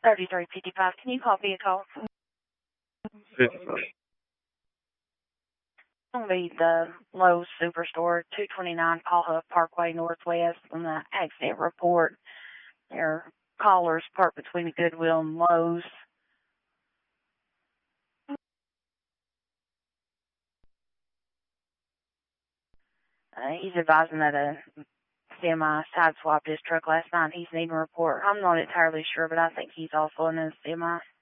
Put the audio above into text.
3355. Can you call vehicle? 55. It'll be the Lowe's Superstore, 229 Paul Huff Parkway Northwest. On the accident report, there are callers parked between the Goodwill and Lowe's. He's advising that a semi sideswiped his truck last night. He's needing a report. I'm not entirely sure, but I think he's also in a semi.